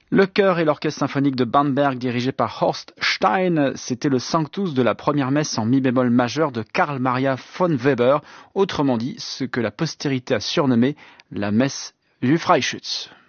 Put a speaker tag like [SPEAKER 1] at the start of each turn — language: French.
[SPEAKER 1] Le chœur et l'orchestre symphonique de Bamberg dirigé par Horst Stein, c'était le Sanctus de la première messe en mi bémol majeur de Karl Maria von Weber, autrement dit ce que la postérité a surnommé la messe du Freischütz.